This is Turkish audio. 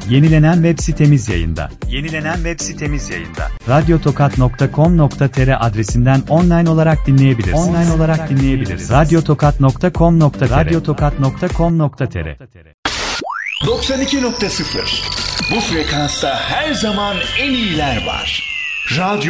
Yenilenen web sitemiz yayında. Radyotokat.com.tr adresinden online olarak dinleyebilirsiniz. Radyotokat.com.tr 92.0 Bu frekansta her zaman en iyiler var. Radyo